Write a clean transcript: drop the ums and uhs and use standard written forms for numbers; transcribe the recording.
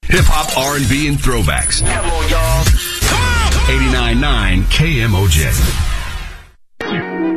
Hip hop, R&B, and throwbacks. Come on, y'all. 89.9 KMOJ.